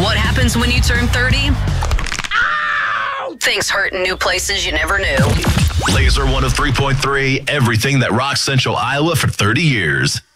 What happens when you turn 30? Ow! Things hurt in new places you never knew. Laser 103.3, everything that rocks Central Iowa for 30 years.